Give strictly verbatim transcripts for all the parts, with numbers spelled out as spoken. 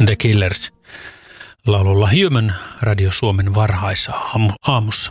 The Killers laululla Human Radio Suomen varhaisaamussa.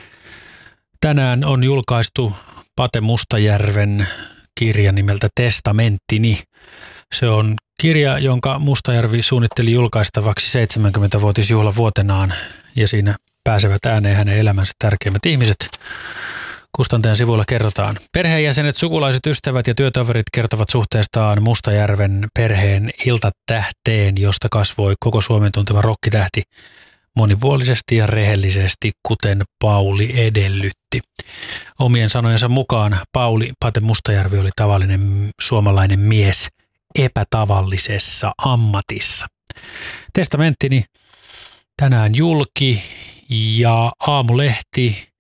Tänään on julkaistu Pate Mustajärven kirja nimeltä Testamenttini. Se on kirja, jonka Mustajärvi suunnitteli julkaistavaksi seitsemänkymmenvuotisjuhlavuotenaan ja siinä pääsevät ääneen hänen elämänsä tärkeimmät ihmiset. Kustantajan sivuilla kerrotaan. Perheenjäsenet, sukulaiset, ystävät ja työtoverit kertovat suhteestaan Mustajärven perheen iltatähteen, josta kasvoi koko Suomen tunteva rokkitähti monipuolisesti ja rehellisesti, kuten Pauli edellytti. Omien sanojensa mukaan Pauli Pate Mustajärvi oli tavallinen suomalainen mies epätavallisessa ammatissa. Testamenttini tänään julki ja Aamulehti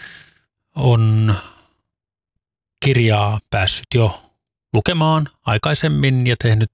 on kirjaa päässyt jo lukemaan aikaisemmin ja tehnyt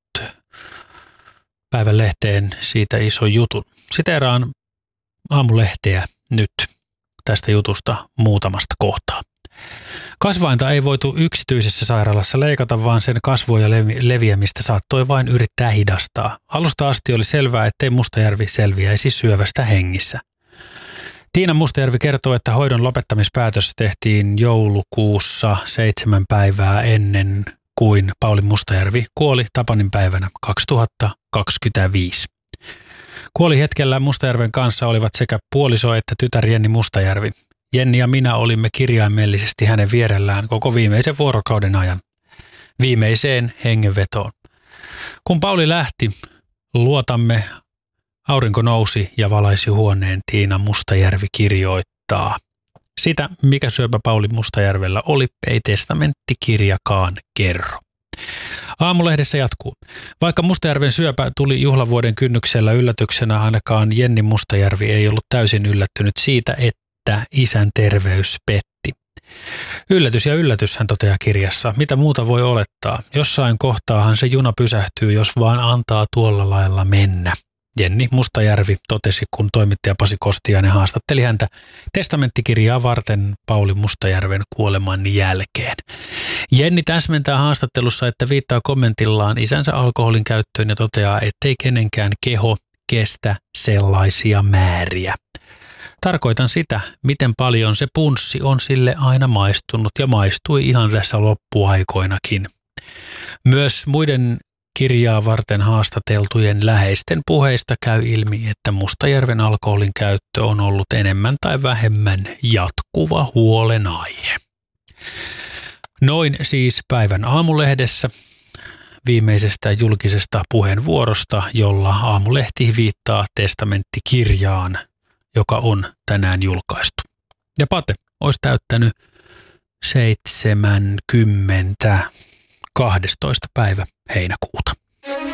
päivän lehteen siitä ison jutun. Siteeraan Aamulehteä nyt tästä jutusta muutamasta kohtaa. Kasvainta ei voitu yksityisessä sairaalassa leikata, vaan sen kasvua ja leviämistä saattoi vain yrittää hidastaa. Alusta asti oli selvää, ettei Mustajärvi selviäisi syövästä hengissä. Tiina Mustajärvi kertoo, että hoidon lopettamispäätös tehtiin joulukuussa seitsemän päivää ennen kuin Pauli Mustajärvi kuoli Tapanin päivänä kaksituhattakaksikymmentäviisi. Kuolihetkellä Mustajärven kanssa olivat sekä puoliso että tytär Jenni Mustajärvi. Jenni ja minä olimme kirjaimellisesti hänen vierellään koko viimeisen vuorokauden ajan, viimeiseen hengenvetoon. Kun Pauli lähti, luotamme, aurinko nousi ja valaisi huoneen, Tiina Mustajärvi kirjoittaa. Sitä, mikä syöpä Pauli Mustajärvellä oli, ei testamenttikirjakaan kerro. Aamulehdessä jatkuu. Vaikka Mustajärven syöpä tuli juhlavuoden kynnyksellä yllätyksenä, ainakaan Jenni Mustajärvi ei ollut täysin yllättynyt siitä, että isän terveys petti. Yllätys ja yllätys, hän toteaa kirjassa. Mitä muuta voi olettaa? Jossain kohtaahan se juna pysähtyy, jos vaan antaa tuolla lailla mennä. Jenni Mustajärvi totesi, kun toimittaja Pasi Kostiainen haastatteli häntä testamenttikirjaa varten Pauli Mustajärven kuoleman jälkeen. Jenni täsmentää haastattelussa, että viittaa kommentillaan isänsä alkoholin käyttöön ja toteaa, ettei kenenkään keho kestä sellaisia määriä. Tarkoitan sitä, miten paljon se punssi on sille aina maistunut ja maistui ihan tässä loppuaikoinakin. Myös muiden kirjaa varten haastateltujen läheisten puheista käy ilmi, että Mustajärven alkoholin käyttö on ollut enemmän tai vähemmän jatkuva huolenaihe. Noin siis päivän Aamulehdessä viimeisestä julkisesta puheenvuorosta, jolla Aamulehti viittaa testamenttikirjaan, joka on tänään julkaistu. Ja Pate olisi täyttänyt seitsemänkymmentä kahdestoista päivä heinäkuuta.